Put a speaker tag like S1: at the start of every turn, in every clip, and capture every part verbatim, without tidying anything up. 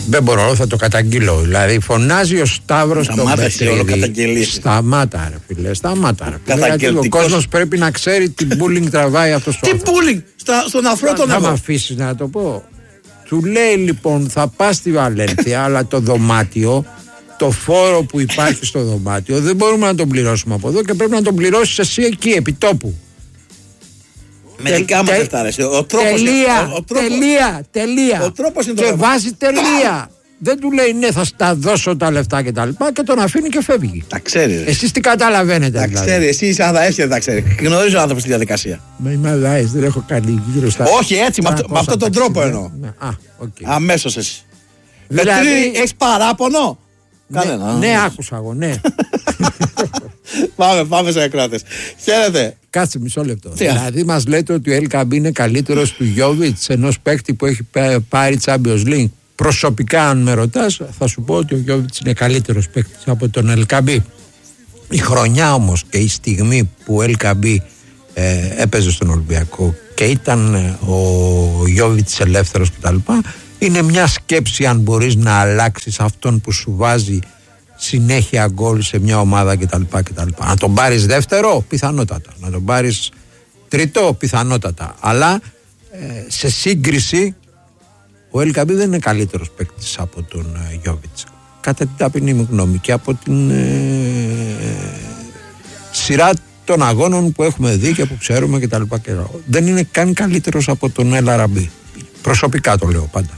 S1: Δεν μπορώ, θα το καταγγείλω. Δηλαδή φωνάζει ο Σταύρος τον Πετρίδη. Σταμάτα ρε φίλε, σταμάτα ρε φίλε. Γιατί ο κόσμος πρέπει να ξέρει τι bullying τραβάει αυτός ο
S2: άνθρωπος. Τι bullying, στον αφρό τον
S1: εγώ. Θα με αφήσεις να το πω. Του λέει λοιπόν θα πας στη Βαλένθια, αλλά το δωμάτιο, το φόρο που υπάρχει στο δωμάτιο δεν μπορούμε να τον πληρώσουμε από εδώ και πρέπει να τον πληρώσεις εσύ εκεί, επί τόπου.
S2: Με δικά μας λεφτά, ρε. Ο τρόπος
S1: τελεία,
S2: είναι, ο, ο τρόπος,
S1: τελεία, τελεία.
S2: Ο τρόπος είναι
S1: και
S2: το
S1: βάζει τελεία. Δεν του λέει ναι, θα στα δώσω τα λεφτά και τα λοιπά και τον αφήνει και φεύγει.
S2: Τα ξέρει.
S1: Εσείς τι καταλαβαίνετε.
S2: Τα δηλαδή. Ξέρει, εσύ είσαι αδαές και δεν τα ξέρει. Γνωρίζω άνθρωπο στη διαδικασία.
S1: Μα είμαι αδαές, δεν έχω κάνει γύρω στα.
S2: Όχι έτσι, με αυτό, αυτόν τον τρόπο εννοώ.
S1: Ναι. Α, okay.
S2: Αμέσως εσύ.
S1: Δηλαδή,
S2: δηλαδή έχεις παράπονο.
S1: Ναι, Κανένα. Ναι, άκουσα εγώ, ναι.
S2: Πάμε, πάμε σε ακράτες. Χαίρετε.
S1: Κάτσε μισό λεπτό. Τι δηλαδή μας λέτε ότι ο Ελκαμπή είναι καλύτερος του Γιόβιτς, ενός παίκτη που έχει πάρει Champions League. Προσωπικά αν με ρωτάς θα σου πω ότι ο Γιόβιτς είναι καλύτερος παίκτης από τον Ελκαμπή. Η χρονιά όμως και η στιγμή που ο Ελκαμπή ε, έπαιζε στον Ολυμπιακό και ήταν ε, ο Γιόβιτς ελεύθερος κτλ. Είναι μια σκέψη αν μπορείς να αλλάξεις αυτόν που σου βάζει συνέχεια γκολ σε μια ομάδα κτλ. κτλ. Να τον πάρεις δεύτερο, πιθανότατα. Να τον πάρεις τρίτο, πιθανότατα. Αλλά ε, σε σύγκριση ο Ελκαμπή δεν είναι καλύτερος παίκτης από τον ε, Γιόβιτς. Κατά την ταπεινή μου γνώμη και από την ε, σειρά των αγώνων που έχουμε δει και που ξέρουμε κτλ. Δεν είναι καν καλύτερος από τον Ελ Αραμπί. Προσωπικά το λέω πάντα.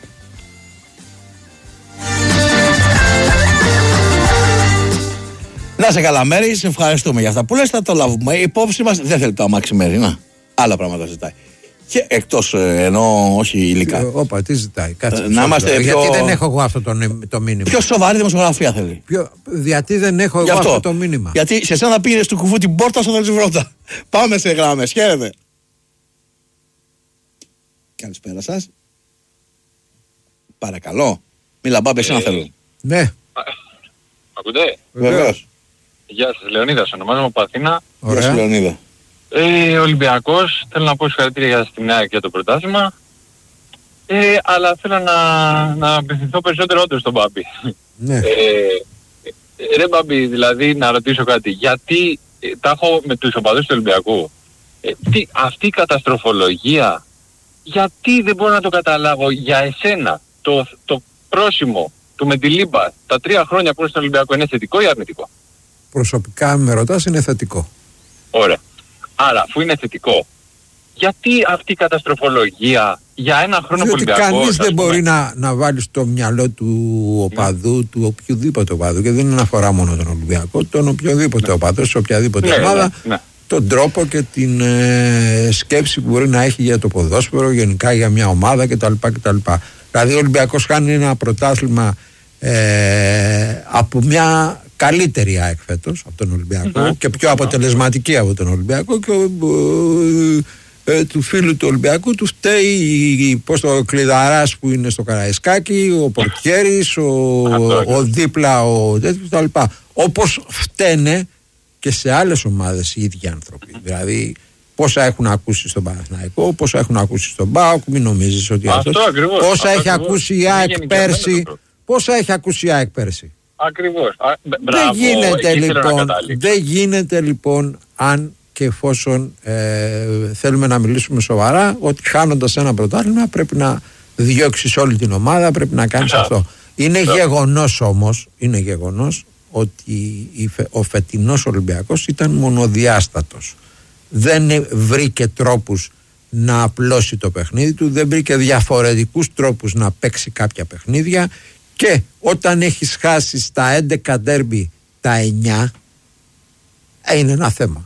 S2: Να σε καλά μέρη, σε ευχαριστούμε για αυτά που λες, θα το λάβουμε. Η υπόψη μας δεν θέλει το αμάξι μέρη, να. Άλλα πράγματα ζητάει. Και εκτός ενώ όχι υλικά.
S1: Όπα, τι ζητάει. Κάτσε,
S2: ε, να είμαστε πιο...
S1: Γιατί δεν έχω εγώ αυτό το, το μήνυμα.
S2: Πιο σοβαρή δημοσιογραφία θέλει.
S1: Πιο... Γιατί δεν έχω εγώ αυτό. αυτό το μήνυμα.
S2: Γιατί σε εσένα πήγες του κουφού την πόρτα στο Δελτσιβρότα. Πάμε σε γράμμες. Χαίρετε. Καλησπέρα σας. Παρακαλώ. Μίλα μπάμπε, εσένα θέλω.
S1: Ναι.
S3: Ακούτε.
S2: Βεβαίως.
S3: Γεια σας, Λεωνίδας. Ονομάζομαι από Αθήνα.
S2: Γεια σου, Λεωνίδα.
S3: Ε, Ολυμπιακός, θέλω να πω συγχαρητήρια για στη νέα και το πρωτάθλημα. Ε, αλλά θέλω να, να απευθυνθώ περισσότερο όντως στον Μπάμπη.
S1: Ναι.
S3: Ε, ρε Μπάμπη, δηλαδή να ρωτήσω κάτι. Γιατί ε, τα έχω με τους οπαδούς του Ολυμπιακού. Ε, τι, αυτή η καταστροφολογία, γιατί δεν μπορώ να το καταλάβω για εσένα. Το, το πρόσημο του Μεντιλίμπα τα τρία χρόνια που είναι στον Ολυμπιακό είναι θετικό ή αρνητικό?
S1: Προσωπικά αν με ρωτάς είναι θετικό.
S3: Ωραία. Άρα αφού είναι θετικό, γιατί αυτή η καταστροφολογία για ένα χρόνο
S1: διότι
S3: Ολυμπιακός?
S1: Διότι κανείς δεν
S3: πούμε,
S1: μπορεί να, να βάλει στο μυαλό του οπαδού, ναι, του οποιοδήποτε οπαδού, και δεν αφορά μόνο τον Ολυμπιακό, τον οποιοδήποτε ναι. οπαδό, σε οποιαδήποτε ναι, ομάδα, ναι, ναι. τον τρόπο και την ε, σκέψη που μπορεί να έχει για το ποδόσφαιρο, γενικά για μια ομάδα κτλ. κτλ. Δηλαδή ο Ολυμπιακός κάνει ένα πρωτάθλημα ε, από μια καλύτερη ΑΕΚ φέτος από τον Ολυμπιακό mm-hmm. και πιο αποτελεσματική από τον Ολυμπιακό, και ο, ε, ε, του φίλου του Ολυμπιακού του φταίει πώς το Κλειδαράς που είναι στο Καραϊσκάκι, ο Πορτιέρης, ο, ο δίπλα ο τέτοιος κτλ. Όπως φταίνε και σε άλλες ομάδες οι ίδιοι άνθρωποι. Δηλαδή πόσα έχουν ακούσει στον Παναθηναϊκό, πόσα έχουν ακούσει στον ΠΑΟΚ, μην νομίζεις ότι
S3: αυτό
S1: αυτός,
S3: ακριβώς,
S1: πόσα
S3: αυτό
S1: έχει
S3: ακριβώς.
S1: ακούσει η ΑΕΚ πέρσι, πόσα έχει ακούσει η ΑΕΚ πέρσι.
S3: Ακριβώς. Α,
S1: μπράβο, δεν γίνεται λοιπόν, δεν γίνεται λοιπόν αν και εφόσον ε, θέλουμε να μιλήσουμε σοβαρά, ότι χάνοντας ένα πρωτάθλημα πρέπει να διώξεις όλη την ομάδα, πρέπει να κάνεις αυτό. Είναι γεγονός όμως, είναι γεγονός ότι ο φετινός Ολυμπιακός ήταν μονοδιάστατος. Δεν βρήκε τρόπους να απλώσει το παιχνίδι του, δεν βρήκε διαφορετικούς τρόπους να παίξει κάποια παιχνίδια, και όταν έχεις χάσει στα έντεκα ντέρμπι τα εννιά, είναι ένα θέμα.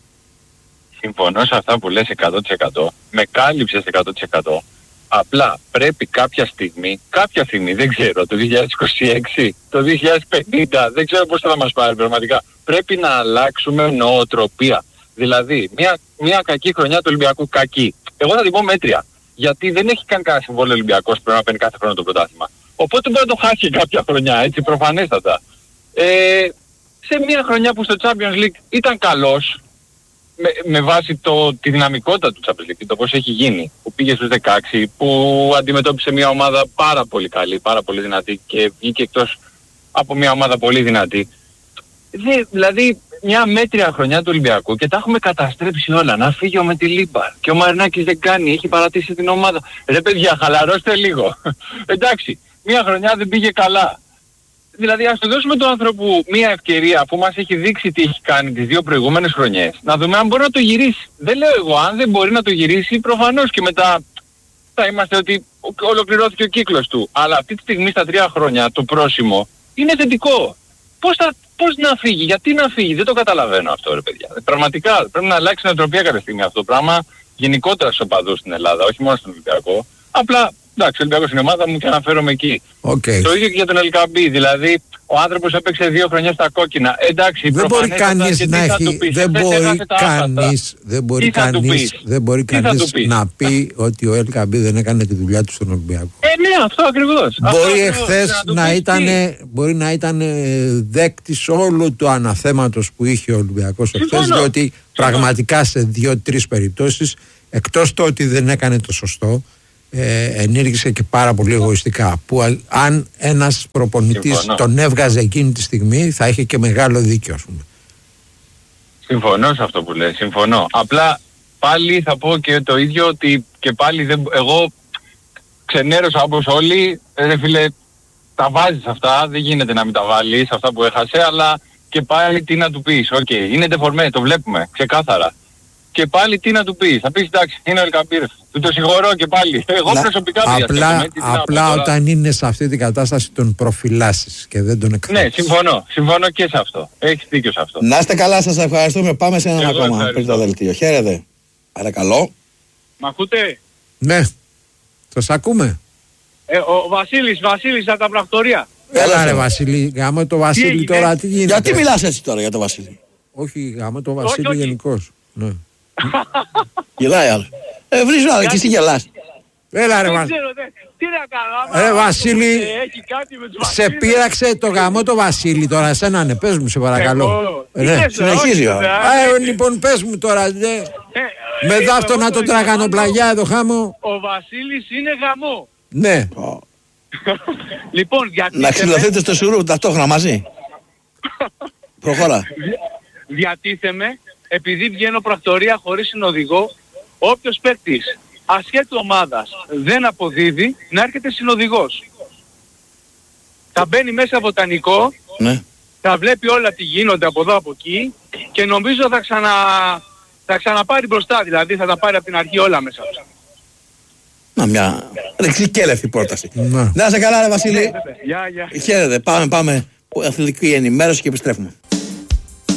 S3: Συμφωνώ σε αυτά που λες εκατό τοις εκατό, με κάλυψες εκατό τοις εκατό. Απλά πρέπει κάποια στιγμή, κάποια στιγμή, δεν ξέρω, το δύο χιλιάδες είκοσι έξι, το δύο χιλιάδες πενήντα, δεν ξέρω πώς θα μας πάρει πραγματικά. Πρέπει να αλλάξουμε νοοτροπία. Δηλαδή, μια, μια κακή χρονιά του Ολυμπιακού, κακή. Εγώ θα την πω μέτρια. Γιατί δεν έχει καν κανένα συμβόλαιο Ολυμπιακός που πρέπει να παίρνει κάθε χρόνο το πρωτάθλημα. Οπότε μπορεί να το χάσει κάποια χρονιά, έτσι προφανέστατα. Ε, σε μια χρονιά που στο Champions League ήταν καλός, με, με βάση το, τη δυναμικότητα του Champions League, το πώς έχει γίνει, που πήγε στους δεκαέξι, που αντιμετώπισε μια ομάδα πάρα πολύ καλή, πάρα πολύ δυνατή και βγήκε εκτός από μια ομάδα πολύ δυνατή. Δε, δηλαδή μια μέτρια χρονιά του Ολυμπιακού και τα έχουμε καταστρέψει όλα. Να φύγει ο Μετιλίμπαρ και ο Μαρινάκης δεν κάνει, έχει παρατήσει την ομάδα. Ρε παιδιά, χαλαρώστε λίγο. Εντάξει, μια χρονιά δεν πήγε καλά. Δηλαδή ας του δώσουμε τον άνθρωπο μια ευκαιρία, αφού μας έχει δείξει τι έχει κάνει τις δύο προηγούμενες χρονιές, να δούμε αν μπορεί να το γυρίσει. Δεν λέω εγώ, αν δεν μπορεί να το γυρίσει, προφανώς και μετά θα είμαστε ότι ολοκληρώθηκε ο κύκλος του. Αλλά αυτή τη στιγμή στα τρία χρόνια το πρόσημο είναι θετικό. Πώς, θα, πώς να φύγει, γιατί να φύγει, δεν το καταλαβαίνω αυτό ρε παιδιά. Πραγματικά πρέπει να αλλάξει νοοτροπία κάποια στιγμή αυτό το πράγμα, γενικότερα στους οπαδούς στην Ελλάδα, όχι μόνο στον Ολυμπιακό. Απλά, εντάξει, ο Ολυμπιακός είναι ομάδα μου και αναφέρομαι εκεί.
S1: Okay.
S3: Το ίδιο και για τον Ελκαμπή, δηλαδή ο άνθρωπος έπαιξε δύο χρονιά στα κόκκινα. Εντάξει,
S1: δεν μπορεί κανείς να έχει, δεν μπορεί κανείς, δεν μπορεί κανείς, δεν μπορεί κανείς να πει ότι ο Ελκαμπή δεν έκανε τη δουλειά του στον Ολυμπιακό.
S3: Ε, ναι, αυτό ακριβώς.
S1: Μπορεί εχθές να, να ήταν, μπορεί να ήταν δέκτης όλου του αναθέματος που είχε ο Ολυμπιακός εχθές, διότι πραγματικά σε δύο-τρεις περιπτώσεις, εκτός το ότι δεν έκανε το σωστό, Ε, ενήργησε και πάρα πολύ εγωιστικά, που αν ένας προπονητής Συμφωνώ. τον έβγαζε εκείνη τη στιγμή θα είχε και μεγάλο δίκιο, ας πούμε.
S3: Συμφωνώ σε αυτό που λέει, συμφωνώ. Απλά πάλι θα πω και το ίδιο, ότι και πάλι δεν, εγώ ξενέρωσα όπως όλοι, ρε φίλε, τα βάζεις αυτά, δεν γίνεται να μην τα βάλεις αυτά που έχασε, αλλά και πάλι τι να του πεις. Οκ, okay, είναι ντεφορμέ, το βλέπουμε ξεκάθαρα. Και πάλι τι να του πεις, θα πεις εντάξει, είναι ο Ελκαμπή, του το συγχωρώ και πάλι. Εγώ να, προσωπικά
S1: απλά, με, απλά όταν είναι σε αυτή την κατάσταση τον προφυλάσσεις και δεν τον εκθέτεις.
S3: Ναι, συμφωνώ, συμφωνώ και σε αυτό. Έχεις δίκιο σε αυτό.
S2: Να είστε καλά, σας ευχαριστούμε. Πάμε σε ένα ακόμα πριν το δελτίο. Χαίρετε. Παρακαλώ.
S4: Μ' ακούτε?
S1: Ναι, σας ακούμε.
S4: Ε, ο Βασίλης, Βασίλης από τα πρακτορία.
S1: Έλα ρε Βασίλη, γάμο το Βασίλη τι τώρα, τι γίνεται.
S2: Γιατί μιλάς έτσι τώρα για το Βασίλη?
S1: Όχι, γάμο το Βασίλη γενικώς. Ναι.
S2: Γελάει άλλο. Ε, βρίζω άλλο και εσύ γελάς.
S1: Έλα ρε Βασίλη.
S4: Τι να κάνω.
S1: Ρε Βασίλη, σε πείραξε το γαμό το Βασίλη τώρα, εσένα ναι, πες μου σε παρακαλώ.
S2: Ναι, συνεχίζει.
S1: Λοιπόν πες μου τώρα, με δάφτω να το τραγανοπλαγιά εδώ χάμω.
S4: Ο Βασίλης είναι γαμό.
S1: Ναι.
S4: Λοιπόν, γιατί...
S2: Να ξυλωθείτε στο σουρού ταυτόχρονα μαζί. Προχώρα.
S4: Διατίθεμαι, επειδή βγαίνω πρακτορία χωρίς συνοδηγό, όποιος παίκτης ασχέτου ομάδας δεν αποδίδει, να έρχεται συνοδηγός. Θα μπαίνει μέσα βοτανικό,
S2: ναι.
S4: Θα βλέπει όλα τι γίνονται από εδώ από εκεί και νομίζω θα, ξανα... θα ξαναπάρει μπροστά, δηλαδή θα τα πάρει από την αρχή όλα μέσα.
S2: Να μια ρεξικέλευτη πρόταση. Να είσαι καλά ρε Βασίλη.
S4: Γεια, γεια.
S2: Χαίρετε, πάμε, πάμε. Αθλητική ενημέρωση και επιστρέφουμε.